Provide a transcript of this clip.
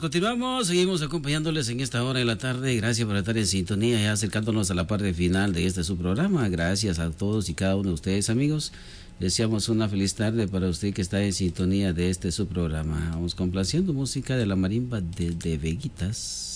continuamos, seguimos acompañándoles en esta hora de la tarde. Gracias por estar en sintonía, ya acercándonos a la parte final de este su programa. Gracias a todos y cada uno de ustedes, amigos. Deseamos una feliz tarde para usted que está en sintonía de este su programa. Vamos complaciendo música de la marimba de Veguitas.